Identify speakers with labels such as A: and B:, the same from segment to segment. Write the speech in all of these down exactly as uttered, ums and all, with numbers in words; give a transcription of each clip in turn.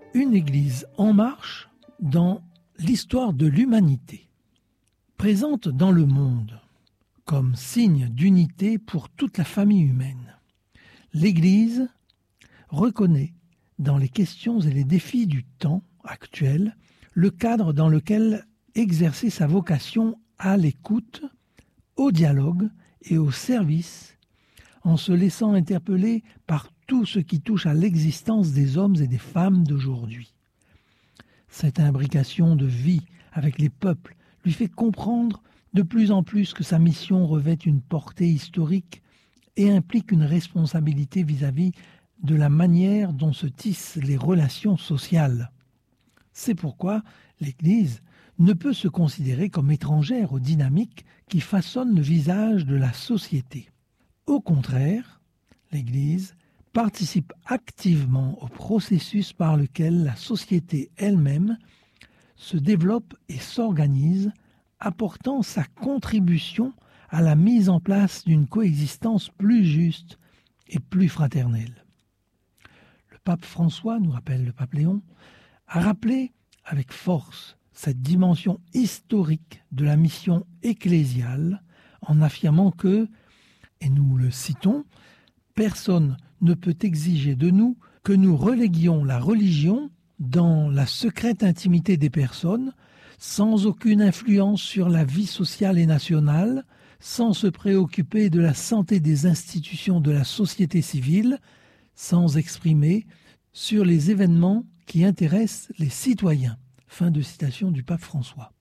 A: Une Église en marche dans l'histoire de l'humanité. Présente dans le monde comme signe d'unité pour toute la famille humaine, l'Église reconnaît dans les questions et les défis du temps actuel le cadre dans lequel exercer sa vocation à l'écoute, au dialogue et au service, en se laissant interpeller par tout ce qui touche à l'existence des hommes et des femmes d'aujourd'hui. Cette imbrication de vie avec les peuples lui fait comprendre de plus en plus que sa mission revêt une portée historique et implique une responsabilité vis-à-vis de la manière dont se tissent les relations sociales. C'est pourquoi l'Église ne peut se considérer comme étrangère aux dynamiques qui façonnent le visage de la société. Au contraire, l'Église participe activement au processus par lequel la société elle-même se développe et s'organise, apportant sa contribution à la mise en place d'une coexistence plus juste et plus fraternelle. Le pape François, nous rappelle le pape Léon, a rappelé avec force cette dimension historique de la mission ecclésiale en affirmant que, et nous le citons, « Personne ne peut exiger de nous que nous reléguions la religion dans la secrète intimité des personnes, sans aucune influence sur la vie sociale et nationale, sans se préoccuper de la santé des institutions de la société civile, sans exprimer sur les événements qui intéressent les citoyens. » Fin de citation du pape François.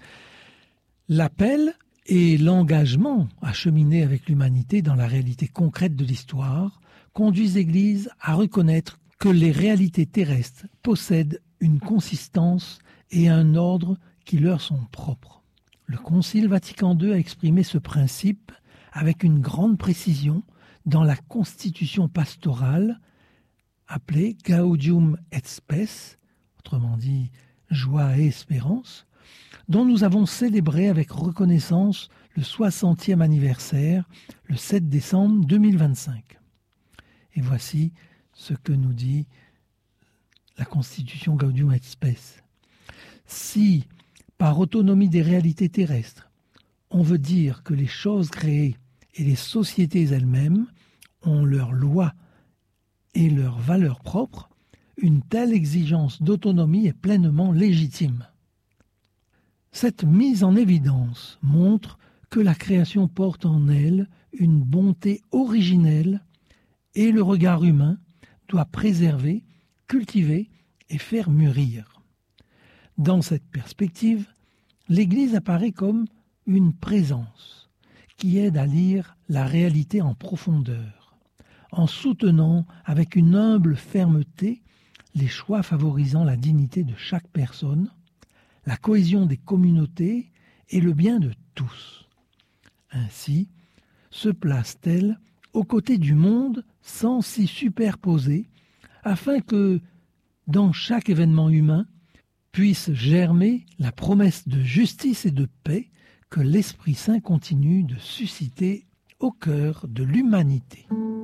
A: L'appel et l'engagement à cheminer avec l'humanité dans la réalité concrète de l'histoire conduisent l'Église à reconnaître que les réalités terrestres possèdent une consistance et un ordre qui leur sont propres. Le Concile Vatican deux a exprimé ce principe avec une grande précision dans la constitution pastorale appelée Gaudium et Spes, autrement dit joie et espérance, dont nous avons célébré avec reconnaissance le soixantième anniversaire le sept décembre deux mille vingt-cinq. Et voici ce que nous dit la constitution Gaudium et Spes. Si, par autonomie des réalités terrestres, on veut dire que les choses créées et les sociétés elles-mêmes ont leurs lois et leurs valeurs propres, une telle exigence d'autonomie est pleinement légitime. Cette mise en évidence montre que la création porte en elle une bonté originelle et le regard humain doit préserver, cultiver et faire mûrir. Dans cette perspective, l'Église apparaît comme une présence qui aide à lire la réalité en profondeur, en soutenant avec une humble fermeté les choix favorisant la dignité de chaque personne, la cohésion des communautés et le bien de tous. Ainsi, se place-t-elle aux côtés du monde sans s'y superposer, afin que, dans chaque événement humain, puisse germer la promesse de justice et de paix que l'Esprit Saint continue de susciter au cœur de l'humanité.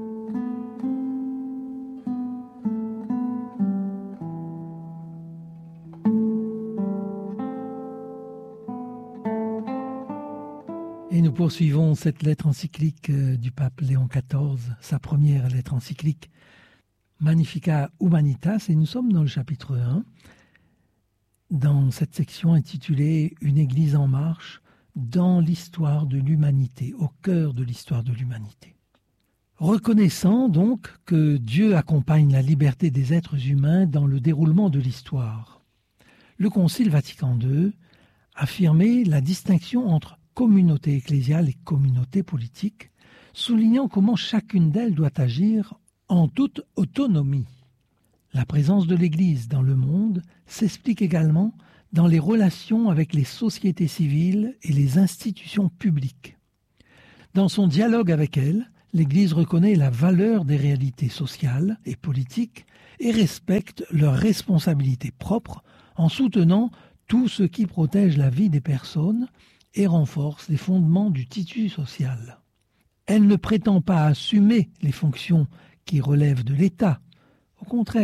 A: Et nous poursuivons cette lettre encyclique du pape Léon quatorze, sa première lettre encyclique Magnificat Humanitas, et nous sommes dans le chapitre un, dans cette section intitulée « Une Église en marche dans l'histoire de l'humanité, au cœur de l'histoire de l'humanité ». Reconnaissant donc que Dieu accompagne la liberté des êtres humains dans le déroulement de l'histoire, le Concile Vatican deux affirmait la distinction entre communauté ecclésiale et communauté politique, soulignant comment chacune d'elles doit agir en toute autonomie. La présence de l'Église dans le monde s'explique également dans les relations avec les sociétés civiles et les institutions publiques. Dans son dialogue avec elles, l'Église reconnaît la valeur des réalités sociales et politiques et respecte leurs responsabilités propres en soutenant tout ce qui protège la vie des personnes et renforce les fondements du tissu social. Elle ne prétend pas assumer les fonctions qui relèvent de l'État. Au contraire,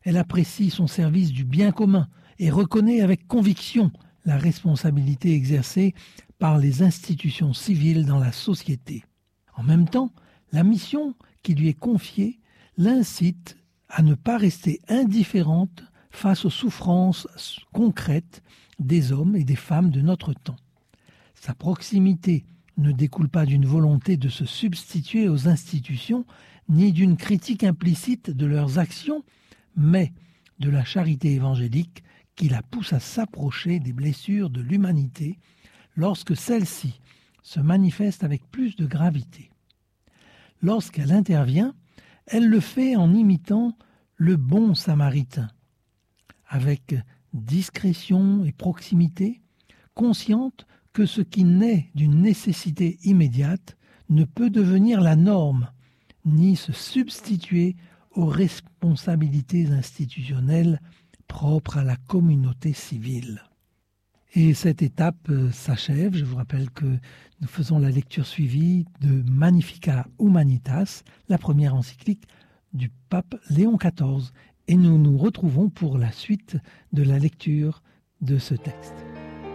A: Elle apprécie son service du bien commun et reconnaît avec conviction la responsabilité exercée par les institutions civiles dans la société. En même temps, la mission qui lui est confiée l'incite à ne pas rester indifférente face aux souffrances concrètes des hommes et des femmes de notre temps. Sa proximité ne découle pas d'une volonté de se substituer aux institutions, ni d'une critique implicite de leurs actions, mais de la charité évangélique qui la pousse à s'approcher des blessures de l'humanité lorsque celle-ci se manifeste avec plus de gravité. Lorsqu'elle intervient, elle le fait en imitant le bon samaritain, avec discrétion et proximité, consciente que ce qui naît d'une nécessité immédiate ne peut devenir la norme, ni se substituer aux responsabilités institutionnelles propres à la communauté civile. Et cette étape s'achève. Je vous rappelle que nous faisons la lecture suivie de Magnificat Humanitas, la première encyclique du pape Léon quatorze. Et nous nous retrouvons pour la suite de la lecture de ce texte.